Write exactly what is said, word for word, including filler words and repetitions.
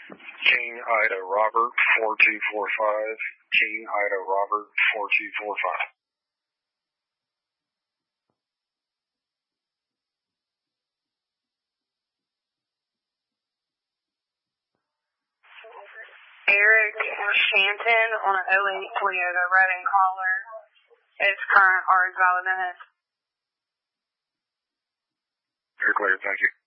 King Ida Robert, four two four five. King Ida Robert, four two four five. Eric Shanton on an oh eight Toyota riding caller. Its current or is valid in it. You're clear, thank you.